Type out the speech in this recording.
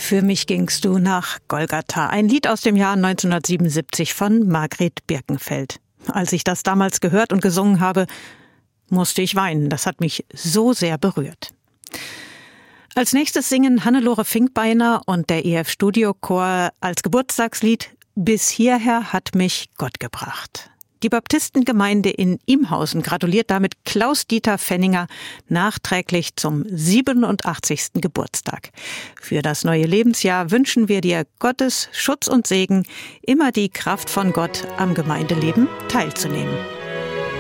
Für mich gingst du nach Golgatha. Ein Lied aus dem Jahr 1977 von Margret Birkenfeld. Als ich das damals gehört und gesungen habe, musste ich weinen. Das hat mich so sehr berührt. Als nächstes singen Hannelore Finkbeiner und der EF Studiochor als Geburtstagslied Bis hierher hat mich Gott gebracht. Die Baptistengemeinde in Imhausen gratuliert damit Klaus-Dieter Fenninger nachträglich zum 87. Geburtstag. Für das neue Lebensjahr wünschen wir dir Gottes Schutz und Segen, immer die Kraft von Gott am Gemeindeleben teilzunehmen.